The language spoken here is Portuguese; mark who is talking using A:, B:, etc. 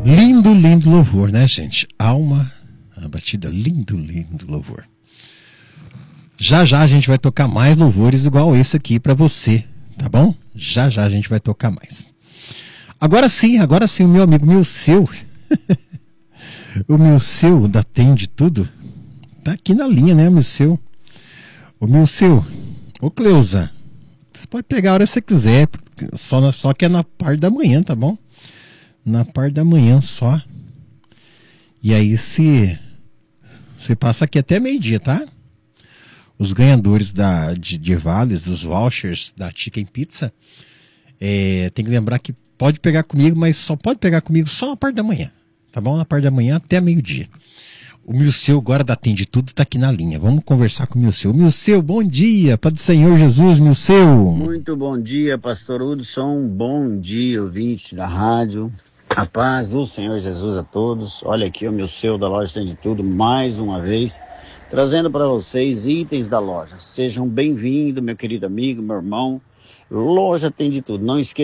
A: Lindo, lindo louvor, né, gente? Alma abatida, lindo, lindo louvor. Já já a gente vai tocar mais louvores igual esse aqui pra você, tá bom? Já já a gente vai tocar mais. Agora sim, o meu amigo Milceu, o Milceu da Tende Tudo, tá aqui na linha, né, Milceu? O Milceu, ô Cleusa, você pode pegar a hora que você quiser, só que é na parte da manhã, tá bom? Na parte da manhã só. E aí você passa aqui até meio-dia, tá? Os ganhadores de vales, dos vouchers da Chicken Pizza, tem que lembrar que pode pegar comigo, mas só pode pegar comigo só na parte da manhã, tá bom? Na parte da manhã até meio-dia. O Milceu agora da Tende Tudo tá aqui na linha. Vamos conversar com o Milceu. Milceu, bom dia, Pai do Senhor Jesus, Milceu.
B: Muito bom dia, pastor Hudson. Bom dia, ouvinte da rádio. A paz do Senhor Jesus a todos. Olha aqui o Milceu da loja Tende Tudo mais uma vez, trazendo para vocês itens da loja. Sejam bem-vindos, meu querido amigo, meu irmão. Loja Tende Tudo. Não esqueça